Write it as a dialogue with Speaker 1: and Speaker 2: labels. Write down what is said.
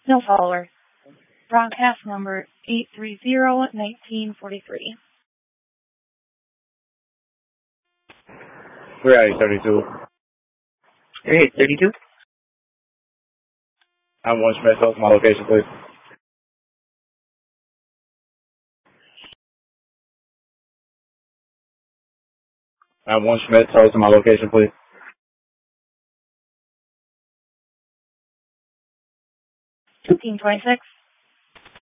Speaker 1: No followers. Broadcast number 830-1943.
Speaker 2: We're at 832.
Speaker 3: 832?
Speaker 2: I'm 1 Schmidt. Tell us my location, please. I'm 1 Schmidt. Tell us my location, please.
Speaker 1: 1526.